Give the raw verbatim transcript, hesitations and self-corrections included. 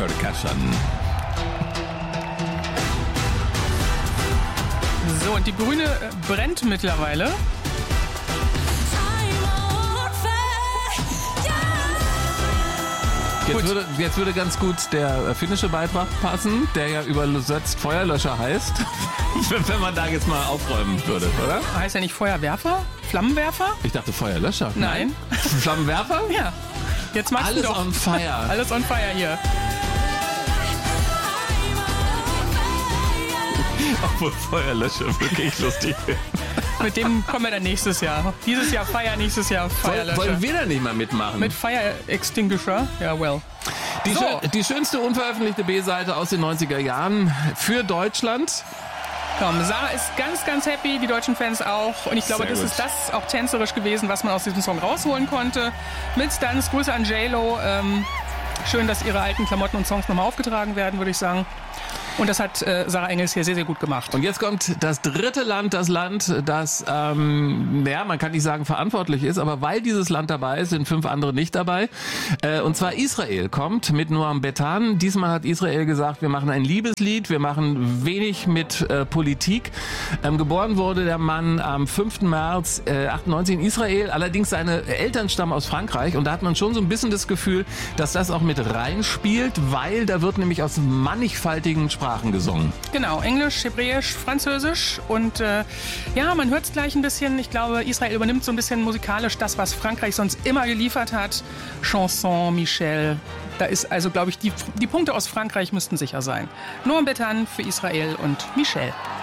Percussion. So, und die Grüne brennt mittlerweile. Jetzt würde, jetzt würde ganz gut der finnische Beitrag passen, der ja übersetzt Feuerlöscher heißt. Wenn man da jetzt mal aufräumen würde, oder? Heißt ja nicht Feuerwerfer? Flammenwerfer? Ich dachte Feuerlöscher. Nein. Flammenwerfer? Ja. Jetzt machst Alles du doch. on fire. Alles on fire hier. Obwohl Feuerlöscher wirklich lustig wäre. Mit dem kommen wir dann nächstes Jahr. Dieses Jahr Fire, nächstes Jahr Feuerlöscher. Wollen wir da nicht mal mitmachen? Mit Fire Extinguisher? Ja, well. Die, So. schö- die schönste unveröffentlichte B-Seite aus den neunziger Jahren für Deutschland. Komm, Sarah ist ganz, ganz happy, die deutschen Fans auch. Und ich glaube, Sehr das gut. ist das auch tänzerisch gewesen, was man aus diesem Song rausholen konnte. Mit Stunts, Grüße an J-Lo. Ähm, schön, dass ihre alten Klamotten und Songs nochmal aufgetragen werden, würde ich sagen. Und das hat äh, Sarah Engels hier sehr, sehr gut gemacht. Und jetzt kommt das dritte Land, das Land, das, ähm, naja, man kann nicht sagen verantwortlich ist, aber weil dieses Land dabei ist, sind fünf andere nicht dabei. Äh, und zwar Israel kommt mit Noam Betan. Diesmal hat Israel gesagt, wir machen ein Liebeslied, wir machen wenig mit äh, Politik. Ähm, geboren wurde der Mann am fünften März äh, achtundneunzig in Israel. Allerdings seine Eltern stammen aus Frankreich und da hat man schon so ein bisschen das Gefühl, dass das auch mit reinspielt, weil da wird nämlich aus mannigfaltigen Sprachen gesungen. Genau, Englisch, Hebräisch, Französisch und äh, ja, man hört es gleich ein bisschen. Ich glaube, Israel übernimmt so ein bisschen musikalisch das, was Frankreich sonst immer geliefert hat. Chanson, Michel, da ist also, glaube ich, die, die Punkte aus Frankreich müssten sicher sein. Noam Betan für Israel und Michel.